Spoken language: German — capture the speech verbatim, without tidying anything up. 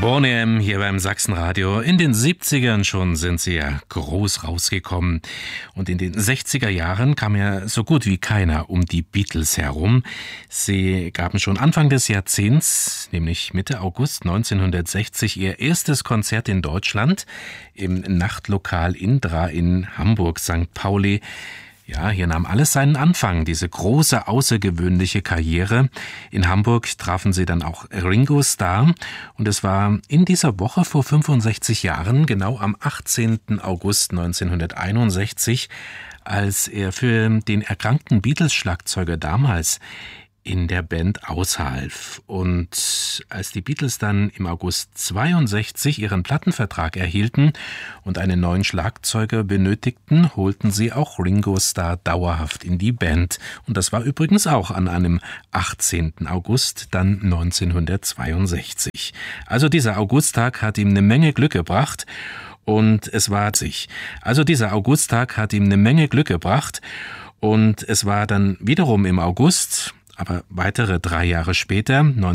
Boney M. hier beim Sachsenradio. In den siebzigern schon sind sie ja groß rausgekommen. Und in den sechziger Jahren kam ja so gut wie keiner um die Beatles herum. Sie gaben schon Anfang des Jahrzehnts, nämlich Mitte August neunzehnhundertsechzig, ihr erstes Konzert in Deutschland im Nachtlokal Indra in Hamburg, Sankt Pauli. Ja, hier nahm alles seinen Anfang, diese große, außergewöhnliche Karriere. In Hamburg trafen sie dann auch Ringo Starr. Und es war in dieser Woche vor fünfundsechzig Jahren, genau am achtzehnten August neunzehnhunderteinundsechzig, als er für den erkrankten Beatles-Schlagzeuger damals in der Band aushalf. Und als die Beatles dann im August zweiundsechzig ihren Plattenvertrag erhielten und einen neuen Schlagzeuger benötigten, holten sie auch Ringo Starr dauerhaft in die Band. Und das war übrigens auch an einem achtzehnten August dann neunzehnhundertzweiundsechzig. Also dieser Augusttag hat ihm eine Menge Glück gebracht. Und es war sich. Also dieser Augusttag hat ihm eine Menge Glück gebracht. Und es war dann wiederum im August, aber weitere drei Jahre später,